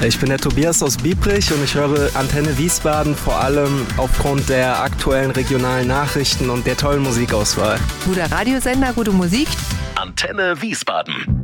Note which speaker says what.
Speaker 1: Ich bin der Tobias aus Biebrich und ich höre Antenne Wiesbaden vor allem aufgrund der aktuellen regionalen Nachrichten und der tollen Musikauswahl.
Speaker 2: Guter Radiosender, gute Musik.
Speaker 3: Antenne Wiesbaden.